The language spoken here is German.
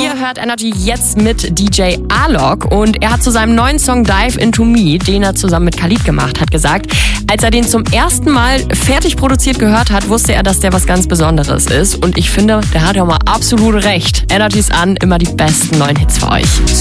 Ihr hört Energy jetzt mit DJ Alok und er hat zu seinem neuen Song Dive Into Me, den er zusammen mit Khalid gemacht hat, gesagt, als er den zum ersten Mal fertig produziert gehört hat, wusste er, dass der was ganz Besonderes ist und ich finde, der hat ja mal absolut recht. Energy's an, immer die besten neuen Hits für euch.